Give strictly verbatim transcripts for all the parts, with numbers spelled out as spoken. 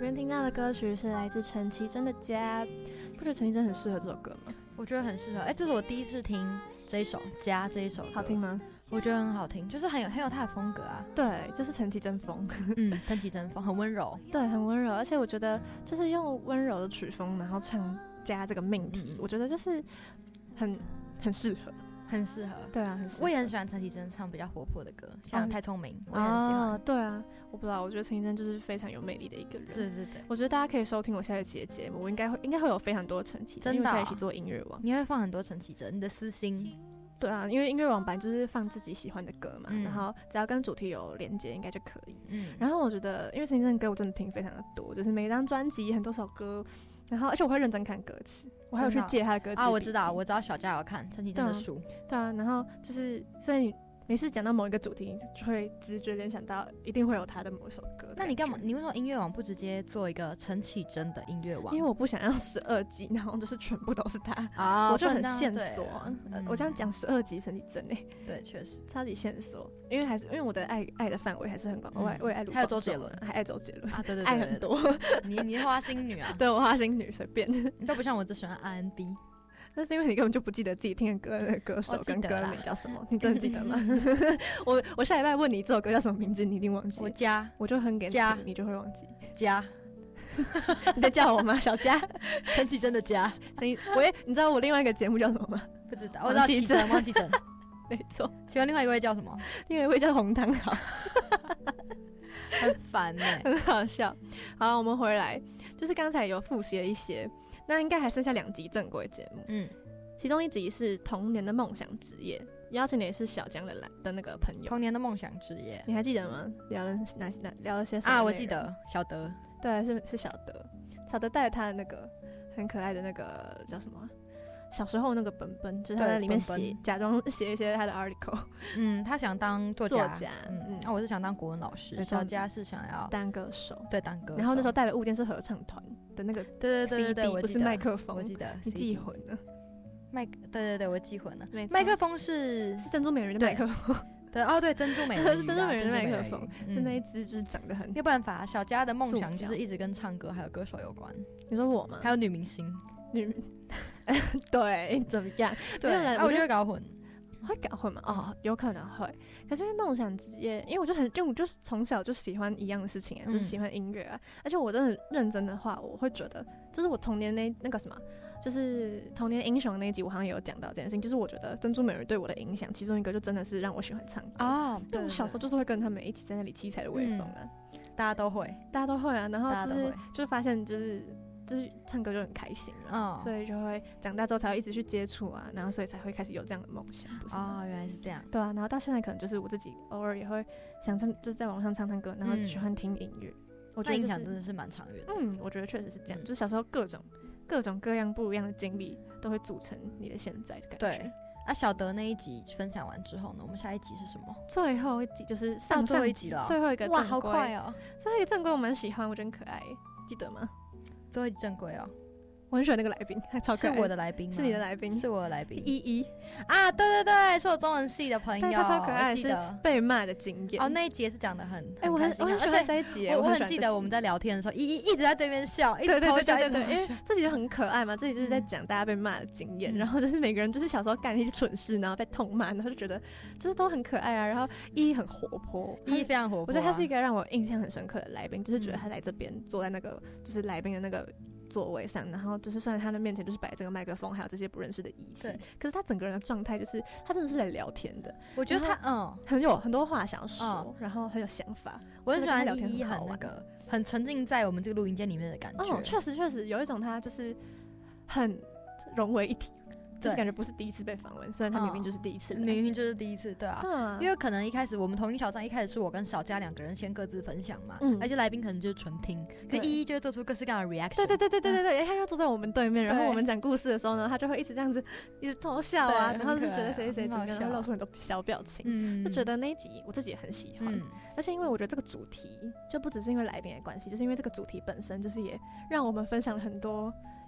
边听到的歌曲是来自陈绮贞的《家》，不觉得陈绮贞很适合这首歌吗？ 我觉得很适合。哎、欸，这是我第一次听这一首《家》这一首歌， 好听吗？ 我觉得很好听，就是很有很有它的风格啊。 对，就是陈绮贞风。 嗯，陈绮贞风很温柔。 对，很温柔，而且我觉得就是用温柔的曲风，然后唱家这个命题，嗯、我觉得就是很很适合。 很适合， 对啊，很适合。 我也很喜欢陈绮贞唱比较活泼的歌，像《太聪明》，我也很喜欢。 哦，对啊，我不知道，我觉得陈绮贞就是非常有魅力的一个人。 对对对， 我觉得大家可以收听我下一期的节目，我应该会应该会有非常多陈绮贞， 真的、哦， 因为我下一期做音乐网， 你会放很多陈绮贞，你的私心。 对啊，因为音乐网版就是放自己喜欢的歌嘛， 嗯、 然后只要跟主题有连接，应该就可以。 嗯， 然后我觉得，因为陈绮贞的歌我真的听非常的多，就是每一张专辑很多首歌。然后，而且我会认真看歌词，我还有去借他的歌词啊。我知道，我知道小佳有看陈绮贞的书。 对啊，然后就是，所以你每次讲到某一个主题，就会直觉联想到一定会有他的某一首歌。 那你干嘛？你为什么音乐网不直接做一个陈绮贞的音乐网？ 因为我不想要十二集，然后就是全部都是他啊， 我就很线索。 嗯、 我这样讲十二集陈绮贞诶， 对，确实超级线索。因为还是因为我的爱爱的范围还是很广，我、嗯、我也爱卢， 还有周杰伦， 还爱周杰伦啊，对对对， 爱很多。 你你是花心女啊？ 对，我花心女，随便。 你都不像我，只喜欢 R and B。 那是因为你根本就不记得自己听的歌的歌手跟歌名叫什么，你真的记得吗？我我下礼拜问你这首歌叫什么名字，你一定忘记。 我家， 我就哼给你听，你就会忘记。 家， 你在叫我吗？小家， 陈绮贞的家。 你我也，你知道我另外一个节目叫什么吗？ 不知道，我知道绮贞，忘记整。 没错。 请问另外一位叫什么？ 另外一位叫红糖好。 很烦哎、欸， 很好笑。好，我们回来，就是刚才有复习了一些。那应该还剩下两集正规节目，嗯，其中一集是童年的梦想职业，邀请的也是小江的的那个朋友。 童年的梦想职业， 你还记得吗？聊了哪哪聊了些什么啊？我记得小德， 对，是是小德，小德带着他的那个很可爱的那个叫什么？小时候那个本本，就是他在里面写，假装写一些他的 article。 嗯，他想当作家， 作家， 嗯嗯。那、啊、我是想当国文老师，小佳是想要当歌手， 对，当歌手。 然后那时候带的物件是合唱团的那个 C D， 对对对对对， 不是麦克风， 我记得， 你记混了。 麦，对对对，我记混了。麦克风是是珍珠美人的麦克风。 对哦，对，珍珠美人是珍珠美人的麦克风，是那一只只长得很。 没有办法，小佳的梦想就是一直跟唱歌还有歌手有关。 你说我吗？ 还有女明星。 女，对，怎么样？ 对，啊、我就会搞混， 会搞混吗？哦，有可能会。可是因为梦想职业，因为我就很，因为我就是从小就喜欢一样的事情啊，嗯、就是喜欢音乐啊。而且我真的很认真的话，我会觉得，就是我童年那那个什么，就是童年英雄那一集，我好像也有讲到这件事情。就是我觉得珍珠美人对我的影响，其中一个就真的是让我喜欢唱歌啊。哦、对，我小时候就是会跟他们一起在那里七彩的微风啊、 嗯，大家都会， 大家都会啊。然后就是就发现就是。就是唱歌就很开心了， oh. 所以就会长大之后才会一直去接触啊，然后所以才会开始有这样的梦想，不是吗？ 哦，原来是这样。 对啊，然后到现在可能就是我自己偶尔也会想唱，就是在网上唱唱歌，然后喜欢听音乐。嗯、我觉得、就是、 影响真的是蛮长远的。 嗯，我觉得确实是这样，嗯、就是小时候各种各种各样不一样的经历都会组成你的现在的感觉。 对。啊，小德那一集分享完之后呢，我们下一集是什么？ 最后一集就是上上最后一集了， 最后一个正规。 哇，好快哦！ 最后一个正规我蛮喜欢，我觉得很可爱，记得吗？ 最后一集正规哦。 我很喜欢那个来宾，他超可爱。 是我的来宾吗？ 是你的来宾， 是我的来宾。 依依啊，对对对，是我中文系的朋友， 他超可爱，是被骂的经验。 哦，那一集是讲的很， 哎、欸，我很我很喜欢这一集， 我我很记得我们在聊天的时候，依依一直在对面笑，一直偷笑， 对对对对，因为这集就很可爱嘛，这集就是在讲大家被骂的经验，嗯、然后就是每个人就是小时候干了一些蠢事，然后被痛骂，然后就觉得就是都很可爱啊。然后依依很活泼， 依依非常活泼、啊， 我觉得他是一个让我印象很深刻的来宾，就是觉得他来这边坐在那个就是来宾的那个座位上，然后就是虽然他的面前就是摆这个麦克风，还有这些不认识的仪器，可是他整个人的状态就是他真的是来聊天的。 我觉得他嗯很有很多话想说、 嗯， 然后很有想法。 我很喜欢依依很那个很沉浸在我们这个录音间里面的感觉。 哦，确实确实有一种他就是很融为一体。就是感觉不是第一次被访问，虽然他明明就是第一次、嗯， 明明就是第一次，对啊，嗯、因为可能一开始我们同一小站，一开始是我跟小佳两个人先各自分享嘛，嗯、而且来宾可能就是纯听，可依依就会做出各式各样的 reaction， 对对对对对对对，他就坐在我们对面，然后我们讲故事的时候呢，他就会一直这样子一直偷笑啊，然后就觉得谁谁怎么样，然后露出很多小表情，嗯、就觉得那一集我自己也很喜欢，嗯、而且因为我觉得这个主题就不只是因为来宾的关系，就是因为这个主题本身就是也让我们分享了很多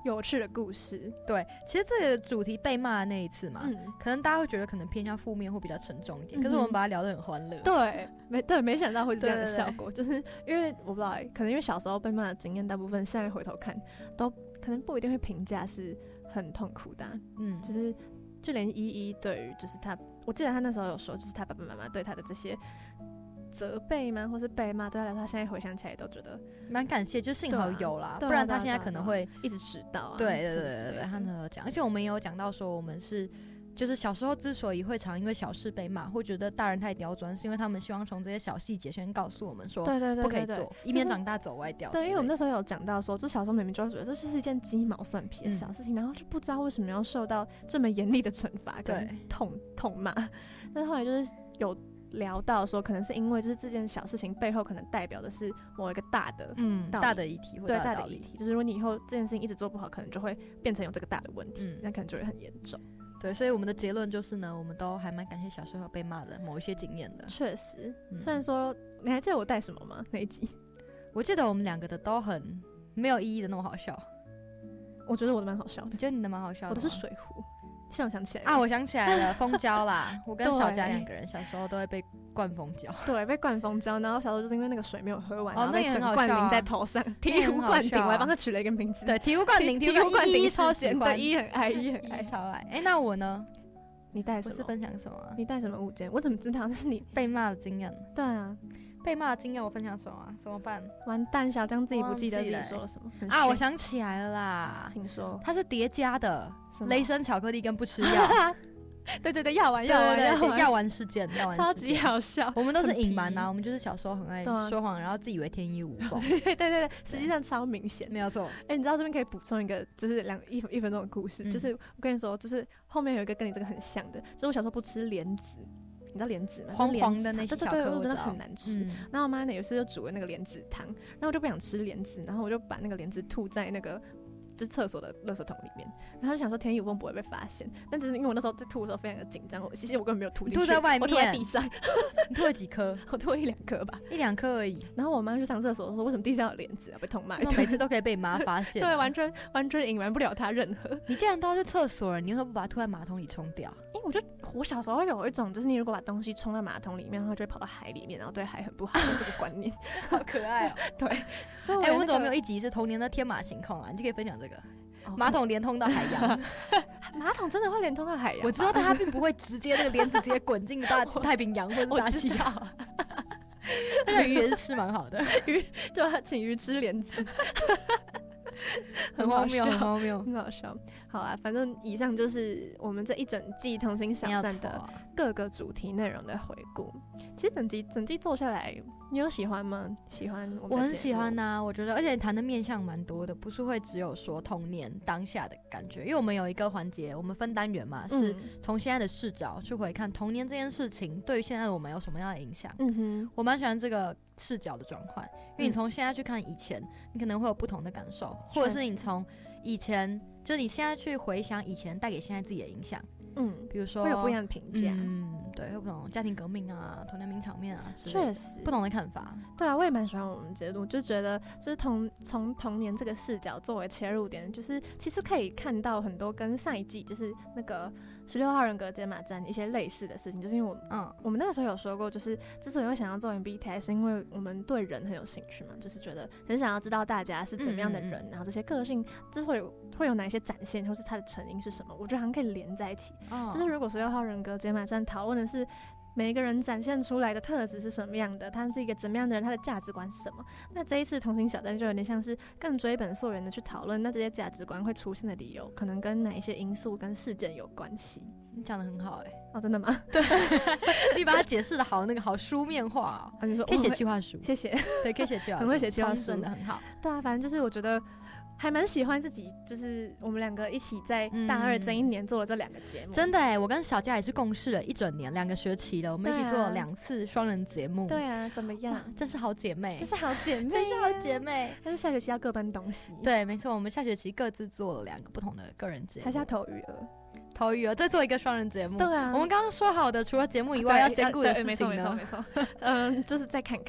有趣的故事。 对，其实这个主题被骂的那一次嘛、嗯，可能大家会觉得可能偏向负面或比较沉重一点、嗯，可是我们把它聊得很欢乐。 对，没对，没想到会是这样的效果，对对对，就是因为我不知道，可能因为小时候被骂的经验，大部分现在回头看都可能不一定会评价是很痛苦的、啊，嗯，就是就连依依对于就是他，我记得他那时候有说，就是他爸爸妈妈对他的这些责备吗，或是被骂，对他来说，他现在回想起来都觉得蛮感谢，就幸好有啦，啊、不然他现在可能会一直迟到啊。 对对对对对，他那时候讲，而且我们也有讲到说，我们是就是小时候之所以会常因为小事被骂，或觉得大人太刁钻，是因为他们希望从这些小细节先告诉我们说，对对对，不可以做，以免长大走歪掉。 对，因为我们那时候有讲到说，就小时候明明就觉得这就是一件鸡毛蒜皮的小事情、嗯，然后就不知道为什么要受到这么严厉的惩罚跟痛痛骂，但是后来就是有聊到说，可能是因为就是这件小事情背后可能代表的是某一个大的嗯大的议题， 对大的议题，就是如果你以后这件事情一直做不好，可能就会变成有这个大的问题、嗯，那可能就会很严重。 对，所以我们的结论就是呢，我们都还蛮感谢小时候被骂的某一些经验的。 确实、嗯，虽然说你还记得我带什么吗？那一集我记得我们两个的都很没有意义的那么好笑。 我觉得我的蛮好笑的， 你觉得你的蛮好笑的？ 我的是水壶。现在我想起来啊，我想起来了，蜂胶啦！我跟小佳两个人小时候都会被灌蜂胶， 对，被灌蜂胶。然后小时候就是因为那个水没有喝完，哦、然后被整罐淋在头上，醍醐灌顶，我还帮他取了一个名字， 对，醍醐灌顶，醍醐灌顶超喜欢， 一很爱，一很爱， 超爱。哎、欸，那我呢？ 你带什么？ 我是分享什么、啊？ 你带什么物件？我怎么知道是你被骂的经验？ 对啊。 被骂的经验我分享什么、啊？怎么办？ 完蛋，小江自己不记得自己说了什么啊！我想起来了啦， 请说。 它是叠加的，雷神巧克力跟不吃药。 对对对，药丸药丸药丸药丸事件，药丸超级好笑。 我们都是隐瞒呐，我们就是小时候很爱说谎，然后自以为天衣无缝。 对对对对，实际上超明显， 没有错。 哎、欸，你知道这边可以补充一个，就是两一一分钟的故事、嗯，就是我跟你说，就是后面有一个跟你这个很像的，就是我小时候不吃莲子。你知道莲子吗？ 黄黄的那些小颗， 对对对，我真的很难吃。嗯、然后我妈呢有时就煮了那个莲子汤，然后我就不想吃莲子，然后我就把那个莲子吐在那个就是厕所的垃圾桶里面，然后就想说天衣无缝不会被发现，但只是因为我那时候在吐的时候非常的紧张，其实我根本没有吐进去， 吐在外面， 我吐在地上。 你吐了几颗？ 我吐了一两颗吧， 一两颗而已。 然后我妈去上厕所的时候，为什么地上有莲子啊？被痛骂， 每次都可以被妈发现、啊。 对，完全完全隐瞒不了她任何。 你既然都要去厕所了，你为什么不把它吐在马桶里冲掉？ 因为我觉得我小时候有一种，就是你如果把东西冲到马桶里面，然后就会跑到海里面，然后对海很不好的这个观念。 好可爱哦、喔。 对， 所以我、欸、我们怎么没有一集是童年的天马行空啊？你就可以分享这个。马桶连通到海洋， 马桶真的会连通到海洋？ 我知道，但它并不会直接那个莲子直接滚进大太平洋或者大西洋。那个鱼也是吃蛮好的， 鱼就请鱼吃莲子， 很荒谬，很荒谬， 很好笑。好啦，反正以上就是我们这一整季同心小站的各个主题内容的回顾。其实整集整季做下来，你有喜欢吗？喜欢我们的节目？ 我很喜欢呐、啊，我觉得，而且谈的面向蛮多的，不是会只有说童年当下的感觉，因为我们有一个环节，我们分单元嘛，是从现在的视角去回看童年这件事情对于现在的我们有什么样的影响。嗯哼，我蛮喜欢这个视角的转换，因为你从现在去看以前，嗯、你可能会有不同的感受，或者是你从以前，就你现在去回想以前带给现在自己的影响。嗯，比如说会有不一样的评价， 嗯，对，会有不同家庭革命啊、童年名场面啊， 确实不同的看法。 对啊，我也蛮喜欢我们节目，就觉得就是从从童年这个视角作为切入点，就是其实可以看到很多跟上一季就是那个十六号人格解码站一些类似的事情，就是因为我嗯，我们那个时候有说过，就是之所以会想要做 M B T I， 是因为我们对人很有兴趣嘛，就是觉得很想要知道大家是怎么样的人，嗯嗯嗯然后这些个性之所以会有哪一些展现，或是它的成因是什么，我觉得好像可以连在一起。哦、就是如果十六号人格解码站讨论的是每一个人展现出来的特质是什么样的，他是一个怎么样的人，他的价值观是什么，那这一次同心小站就有点像是更追本溯源的去讨论，那这些价值观会出现的理由可能跟哪一些因素跟事件有关系。 你讲得很好哎、欸， 哦，真的吗？ 对，你把它解释的好，那个好书面化哦。啊、你说可以写企划书， 谢谢。 对，可以写企划书， 很会写企划书， 真的很好。 对啊，反正就是我觉得还蛮喜欢自己，就是我们两个一起在大二这一年做了这两个节目。 真的哎，我跟小佳也是共事了一整年，两个学期了，我们一起做了两次双人节目。 对啊，怎么样？ 真是好姐妹， 真是好姐妹， 真是好姐妹。 但是下学期要各奔东西。 对，没错，我们下学期各自做了两个不同的个人节目， 还是要投余额。 投余额，再做一个双人节目。 对啊， 我们刚刚说好的，除了节目以外要兼顾的事情呢？ 没错没错没错。嗯，就是再看看。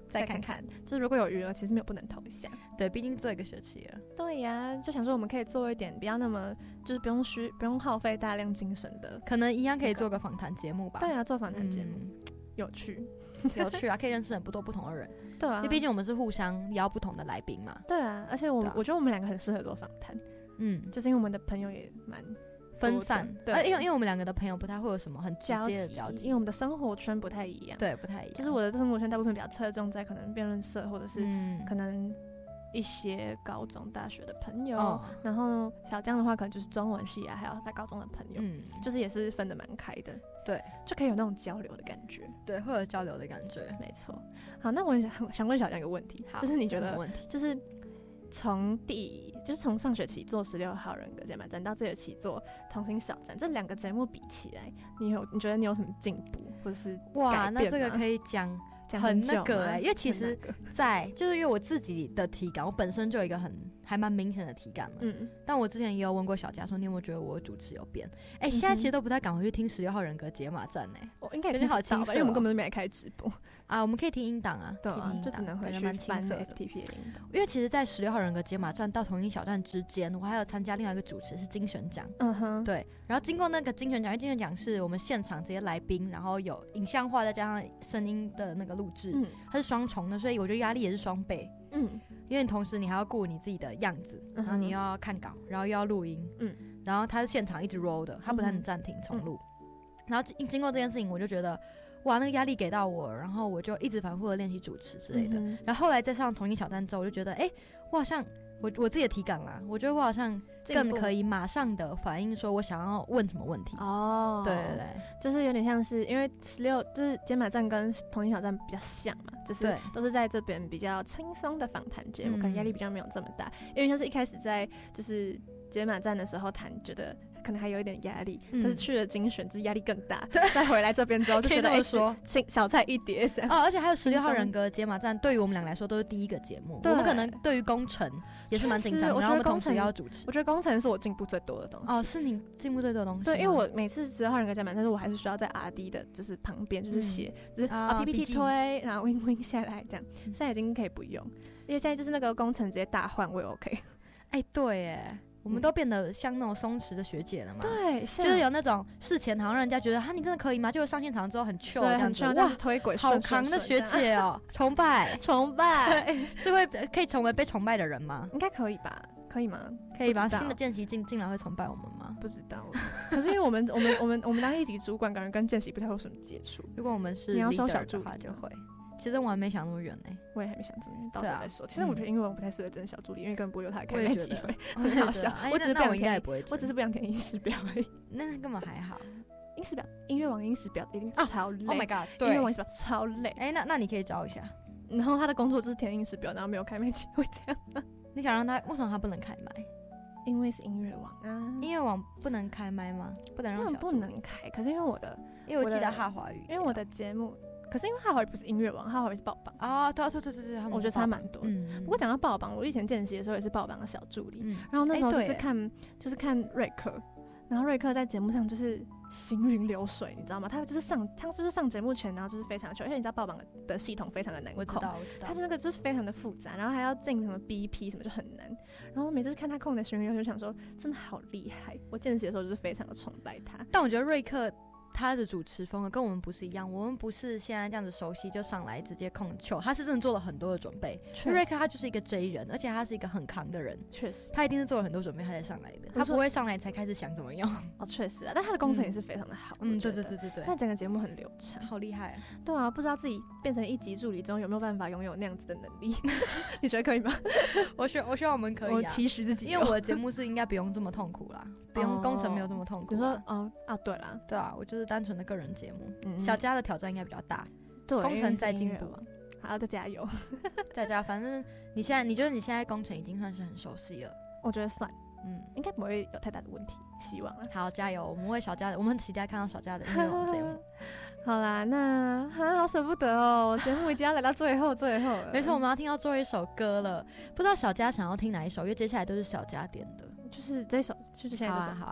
再看看。 就是如果有余额，其实没有不能投一下。 对，毕竟这个学期了。 对呀、啊，就想说我们可以做一点不要那么就是不用需不用耗费大量精神的， 可能一样可以做个访谈节目吧。 对啊，做访谈节目、 嗯、 有趣， 有趣啊，可以认识很多不同的人。 对啊， 因为毕竟我们是互相邀不同的来宾嘛。 对啊，而且我、 啊、 我觉得我们两个很适合做访谈。嗯，就是因为我们的朋友也蛮分散， 对， 呃、因为因为我们两个的朋友不太会有什么很直接的交集， 因为我们的生活圈不太一样， 对，不太一样。 就是我的生活圈大部分比较侧重在可能辩论社，或者是可能一些高中、大学的朋友，哦、然后小江的话可能就是中文系啊，还有在高中的朋友，嗯，就是也是分得蛮开的， 对， 就可以有那种交流的感觉， 对，会有交流的感觉， 没错。好，那我想想问小江一个问题，就是你觉得，就是从第就是从上学期做十六号人格解码站到这学期做同心小站，这两个节目比起来，你有你觉得你有什么进步，或者是改变吗？ 哇，那这个可以讲很那个哎、欸，因为其实在，在就是因为我自己的体感，我本身就有一个很还蛮明显的体感嘛。嗯。但我之前也有问过小佳说，你有没有觉得我的主持有变？哎、欸，现在其实都不太敢回去听十六号人格解码站哎、欸， 我应该有点好清楚吧，因为我们根本就没来开直播啊。我们可以听音档啊， 对啊，就只能回去翻 F T P 的音档。 因为其实，在十六号人格解码站到同音小站之间，我还有参加另外一个主持是金选奖。嗯哼。对，然后经过那个金选奖，因为金选奖是我们现场这些来宾，然后有影像化再加上声音的那个录制，嗯，它是双重的，所以我觉得压力也是双倍。嗯，因为同时你还要顾你自己的样子，然后你又要看稿，然后又要录音，嗯，然后它是现场一直 roll 的，它不太能暂停重录。嗯、然后经过这件事情，我就觉得哇，那个压力给到我，然后我就一直反复的练习主持之类的。嗯、然后后来再上同一小站之后，我就觉得，哎、欸，我好像我我自己的体感啦，我觉得我好像更可以马上的反应说我想要问什么问题。哦，对对对， 就是有点像是因为十六就是解码站跟同一小站比较像嘛，就是都是在这边比较轻松的访谈节目，可能压力比较没有这么大。因为像是一开始在就是解码站的时候谈，觉得可能还有一点压力，嗯、可是去了精选，就是压力更大。再回来这边之后，就觉得哎，说小菜一碟这样。 哦，而且还有十六号人格解码站，对于我们俩来说都是第一个节目。我们可能对于工程也是蛮紧张的，然后我们同时要主持。 我觉得工程是我进步最多的东西。 哦，是你进步最多的东西。 对，因为我每次十六号人格解码，但是我还是需要在 R D 的，就是旁边就是写，嗯、就是啊 P P T 推，然后 win win 下来这样。现在已经可以不用，因为现在就是那个工程直接大换，我也 OK。 哎，对，哎。我们都变得像那种松弛的学姐了嘛？ 对， 就是有那种事前好像让人家觉得哈你真的可以吗？结果上现场之后很 chill 这样子， 哇，推轨好强的学姐哦，崇拜崇拜， 是会可以成为被崇拜的人吗？ 应该可以吧？可以吗？ 可以吧？新的见习进进来会崇拜我们吗？ 不知道，可是因为我们我们我们我们当一级主管，感觉跟见习不太有什么接触。 如果我们是你要收小助理的话，就会。其实我还没想那么远呢、欸， 我也还没想这么远，到时候再说。啊、其实我觉得英文我不太适合真小助理，因为根本不会有他的开麦机会，很好笑。我只是不想填，我只是不想填音时表而已。 那根本还好， 音时表，音乐网音时表一定超累。 Oh my god， 对， 音乐网音时表超累。 哎、欸，那那你可以找一下。 然后他的工作就是填音时表，然后没有开麦机会这样。 你想让他为什么他不能开麦？ 因为是音乐网啊。 音乐网不能开麦吗？不能让小不能开，可是因为我的， 因为我记得哈华语， 因为我的节目。可是因为哈华语不是音乐网，哈华语是爆榜啊，对对对对对， 我觉得差蛮多。嗯，不过讲到爆榜，我以前见习的时候也是爆榜的小助理，嗯、然后那时候就是看、欸、就是看瑞克，然后瑞克在节目上就是行云流水，你知道吗？他就是上他就是上节目前，然后就是非常久，因为你知道爆榜的系统非常的难控， 我知道我知道， 他那个就是非常的复杂，然后还要进什么 B P 什么就很难。然后每次看他控的行云流水，就想说真的好厉害。我见习的时候就是非常的崇拜他， 但我觉得瑞克。他的主持风格跟我们不是一样，我们不是现在这样子熟悉就上来直接控球，他是真的做了很多的准备。瑞克他就是一个 J 人，而且他是一个很扛的人， 确实， 他一定是做了很多准备他才上来的，他不会上来才开始想怎么用。 哦，确实啊，但他的工程也是非常的好。 嗯，对对对对对， 他整个节目很流畅， 好厉害、啊。 对啊，不知道自己变成一级助理之后有没有办法拥有那样子的能力？你觉得可以吗？ 我希我希望我们可以、啊， 我期许自己， 因为我的节目是应该不用这么痛苦啦，不用工程没有这么痛苦、啊。 你说哦啊，对啦， 对啊，我就是单纯的个人节目。嗯、小佳的挑战应该比较大， 对， 工程在进步， 好，再加油， 再加油。反正你现在，你觉得你现在工程已经算是很熟悉了？ 我觉得算，嗯，应该不会有太大的问题，希望啊。 好，加油！我们为小佳的，我们很期待看到小佳的音乐网节目。 好啦，那啊，好舍不得哦，节目已经要来到最后最后了。 没错，我们要听到最后一首歌了，不知道小佳想要听哪一首？因为接下来都是小佳点的， 就是这首，就是现在这首。 好啊，好啊。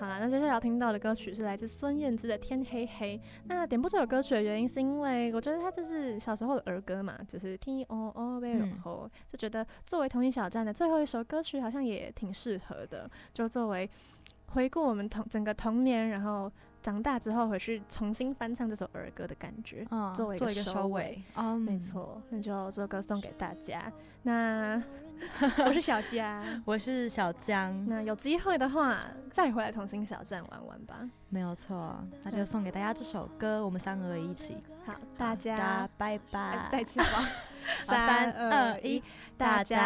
好啦，那接下来要听到的歌曲是来自孙燕姿的《天黑黑》。那点播这首歌曲的原因是因为我觉得它就是小时候的儿歌嘛，就是天哦哦被容后，就觉得作为同心小站的最后一首歌曲好像也挺适合的，就作为回顾我们童整个童年，然后长大之后回去重新翻唱这首儿歌的感觉，嗯、作为一个收尾。嗯，没错，那就这首歌送给大家。那我是小佳， 我是小江。 那有机会的话，再回来同心小站玩玩吧。 没有错，那就送给大家这首歌，我们三个一起。 好，大家拜拜。 再次吧， 三二一，大家。